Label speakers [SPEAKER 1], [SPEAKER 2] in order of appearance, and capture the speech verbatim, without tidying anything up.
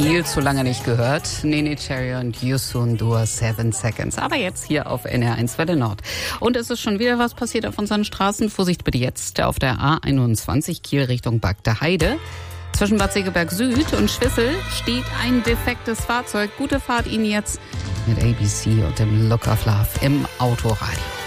[SPEAKER 1] viel zu lange nicht gehört. Neneh Cherry und Youssou N'Dour, Seven Seconds. Aber jetzt hier auf N R eins Welle Nord. Und es ist schon wieder was passiert auf unseren Straßen. Vorsicht bitte jetzt auf der A einundzwanzig Kiel Richtung Bagde Heide. Zwischen Bad Segeberg Süd und Schwissel steht ein defektes Fahrzeug. Gute Fahrt Ihnen jetzt mit A B C und dem Look of Love im Autoradio.